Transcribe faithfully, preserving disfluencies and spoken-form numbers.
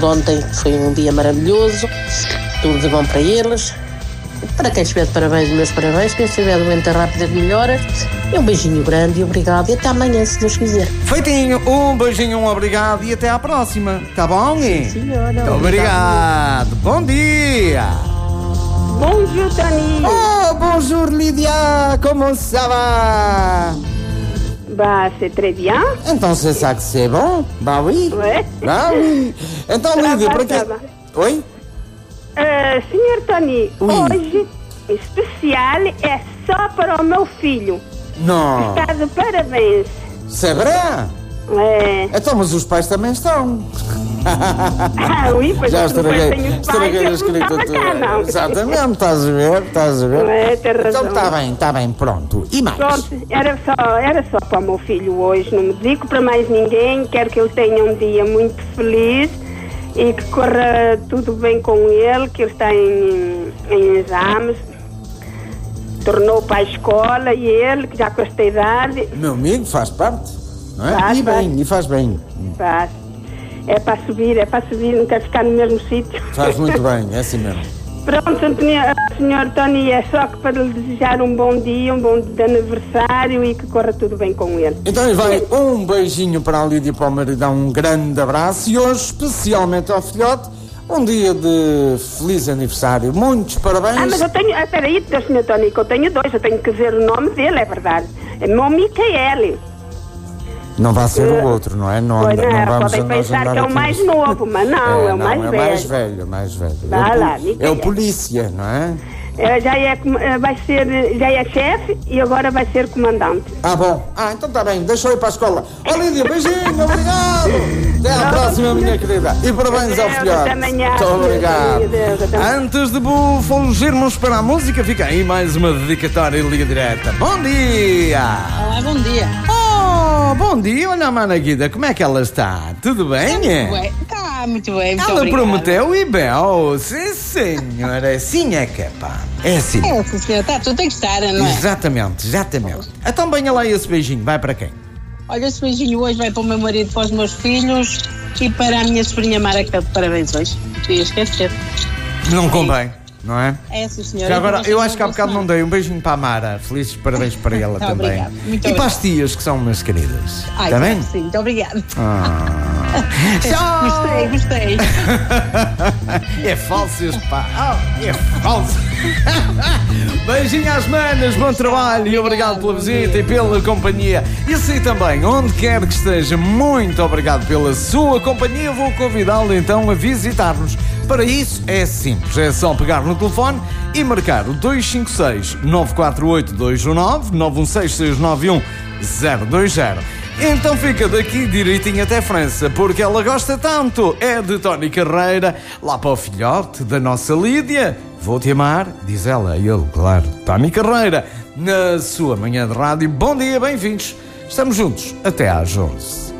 de ontem foi um dia maravilhoso, tudo de bom para eles. Para quem estiver de parabéns, meus parabéns. Quem estiver doente, rápidas melhoras. E um beijinho grande e obrigado. E até amanhã, se Deus quiser. Feitinho, um beijinho, um obrigado e até à próxima. Tá bom? Sim, senhora. Muito obrigado. Bom dia. Bonjour, Tony. Oh, bonjour, Lydia. Como ça va? Bah, c'est très bien. Então, c'est ça que c'est bon? Bah oui. Ouais. Bah oui. Então, Ça Lydia, va, para ça quê? va. Oi? Uh, senhor Tony, Oui. hoje especial é só para o meu filho. Não. Está de parabéns. C'est vrai? É. Então, mas os pais também estão. Ah, oui, pois Já eu estraguei, tenho os pais, estraguei a eu não estava escritura. cá, não. Exatamente, estás a ver, estás a ver. É, tem razão. Então está bem, está bem, pronto. E mais? Pronto, era só, era só para o meu filho hoje, não me dedico para mais ninguém, quero que ele tenha um dia muito feliz e que corra tudo bem com ele, que ele está em, em exames, tornou para a escola e ele, que já com esta idade, Meu amigo, faz parte, não é? Faz, e bem, faz. e faz bem. faz. É para subir, é para subir, não quer ficar no mesmo sítio. Faz muito bem, é assim mesmo. Pronto, senhor Tony, é só que para lhe desejar um bom dia, um bom dia de aniversário e que corra tudo bem com ele. Então e vai um beijinho para a Lídia e para o maridão, um grande abraço e hoje, especialmente ao filhote, um dia de feliz aniversário. Muitos parabéns. Ah, mas eu tenho, ah, espera aí, senhor Tony, que eu tenho dois, eu tenho que dizer o nome dele, é verdade. É meu Micaele. Não vai ser o outro, não é? Não, Pois não, não, vamos podem nós pensar andar que é o aqui. mais novo, mas não, é, o não, mais é velho. mais velho, é mais velho. Vá é o, lá, poli- Micaele. é o polícia, não é? É, já é, com- é, vai ser, já é chefe e agora vai ser comandante. Ah, bom. Ah, então está bem, deixa eu ir para a escola. Ó Lídia, beijinho, obrigado. Até à próxima, minha querida. E parabéns ao Adeus, filhote. até amanhã. Muito obrigado. Adeus, até amanhã. Antes de fugirmos para a música, fica aí mais uma dedicatória em Liga Direta. Bom dia! Olá, bom dia. Oh, bom dia. Olha a Mana Guida, como é que ela está? Tudo bem? Muito bem. Tá, muito bem, muito Ela obrigada. prometeu e bel. Sim, senhora. Assim é que é, pá. É assim. É, sim, senhora. Tá, tu tem que estar, não é? Exatamente, exatamente. Então venha lá esse beijinho. Vai para quem? Olha, esse beijinho hoje vai para o meu marido, para os meus filhos e para a minha sobrinha Mara, que está de parabéns hoje. Podia esquecer. Não convém, não é? É, sim, senhora. Já agora, Então, eu vocês acho que há não bocado não gostam? dei um beijinho para a Mara. Felizes parabéns para ela Muito também. obrigada, muito E para as obrigada. tias, que são umas queridas. Ai, Está bem? Sim, muito obrigada. Ah. Tchau! Gostei, gostei. É falso este pá. Oh, é falso. Beijinho às manas, bom trabalho e obrigado pela visita e pela companhia. E assim também, onde quer que esteja, muito obrigado pela sua companhia. Vou convidá-lo então a visitar-nos. Para isso é simples, é só pegar no telefone e marcar o dois cinco seis, nove quatro oito, dois um nove, nove um seis, seis nove um, zero dois zero. Então fica daqui direitinho até França, porque ela gosta tanto. É de Tony Carreira, lá para o filhote da nossa Lídia. Vou-te amar, diz ela a ele, claro. Tony Carreira, na sua manhã de rádio. Bom dia, bem-vindos. Estamos juntos até às onze.